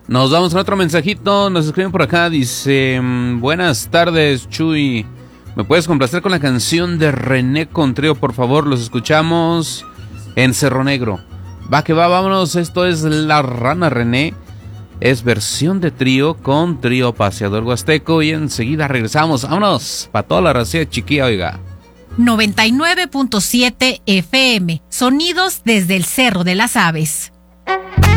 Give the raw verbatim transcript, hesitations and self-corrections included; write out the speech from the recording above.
Nos vamos con otro mensajito. Nos escriben por acá. Dice: buenas tardes, Chuy. ¿Me puedes complacer con la canción de René Contreras, por favor? Los escuchamos en Cerro Negro. Va que va, vámonos. Esto es La Rana René. Es versión de trío con Trío Paseador Huasteco. Y enseguida regresamos. Vámonos. Para toda la raza chiquilla, oiga. noventa y nueve punto siete F M. Sonidos desde el Cerro de las Aves.